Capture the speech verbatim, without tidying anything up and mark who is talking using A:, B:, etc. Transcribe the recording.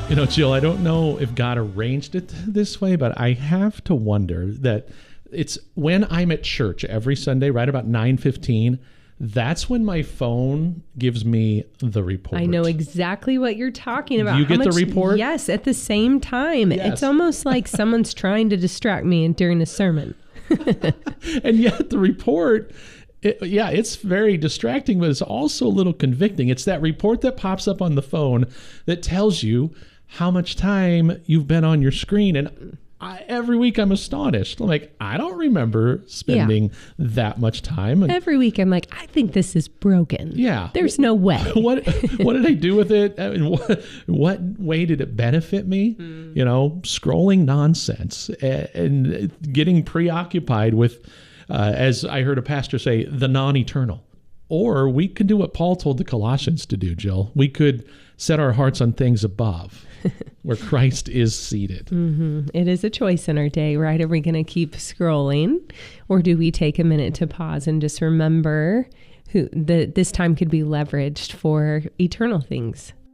A: You know, Jill, I don't know if God arranged it this way, but I have to wonder that it's when I'm at church every Sunday, right about nine fifteen, that's when my phone gives me the report.
B: I know exactly what you're talking about.
A: Do you
B: How
A: get
B: much,
A: the report?
B: Yes, at the same time.
A: Yes.
B: It's almost like someone's trying to distract me during a sermon.
A: And yet the report, it, yeah, it's very distracting, but it's also a little convicting. It's that report that pops up on the phone that tells you how much time you've been on your screen. And I, every week I'm astonished. I'm like, I don't remember spending yeah. that much time. And
B: every week I'm like, I think this is broken.
A: Yeah.
B: There's no way.
A: What what did I do with it? I mean, what, what way did it benefit me? Mm. You know, scrolling nonsense and, and getting preoccupied with, uh, as I heard a pastor say, the non-eternal. Or we could do what Paul told the Colossians to do, Jill. We could set our hearts on things above, where Christ is seated.
B: Mm-hmm. It is a choice in our day, right? Are we going to keep scrolling, or do we take a minute to pause and just remember who the, this time could be leveraged for eternal things?